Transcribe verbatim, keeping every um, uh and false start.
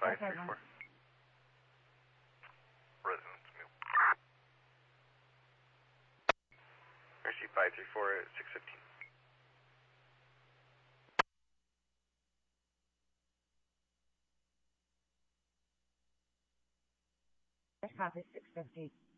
five three four. Residence move. Mercy five three four at six fifteen. Copy six fifty.